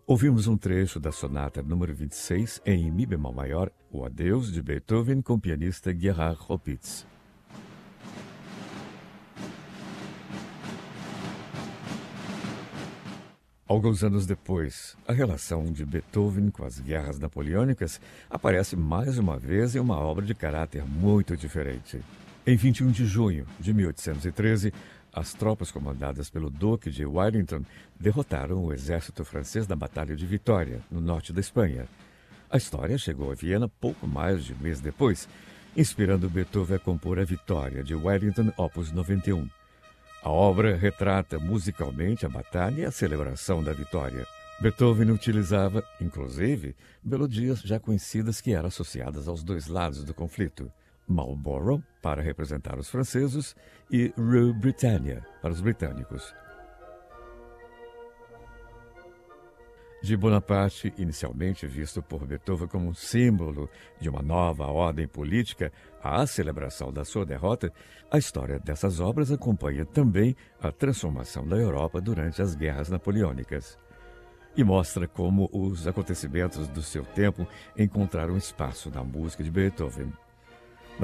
Ouvimos um trecho da sonata número 26 em Mi bemol maior, O Adeus de Beethoven com o pianista Gerhard Opitz. Alguns anos depois, a relação de Beethoven com as guerras napoleônicas aparece mais uma vez em uma obra de caráter muito diferente. Em 21 de junho de 1813, as tropas comandadas pelo Duque de Wellington derrotaram o exército francês na Batalha de Vitória, no norte da Espanha. A história chegou a Viena pouco mais de um mês depois, inspirando Beethoven a compor a Vitória de Wellington, Opus 91. A obra retrata musicalmente a batalha e a celebração da vitória. Beethoven utilizava, inclusive, melodias já conhecidas que eram associadas aos dois lados do conflito. Marlborough, para representar os franceses, e Rue Britannia, para os britânicos. De Bonaparte, inicialmente visto por Beethoven como um símbolo de uma nova ordem política, à celebração da sua derrota, a história dessas obras acompanha também a transformação da Europa durante as guerras napoleônicas. E mostra como os acontecimentos do seu tempo encontraram espaço na música de Beethoven.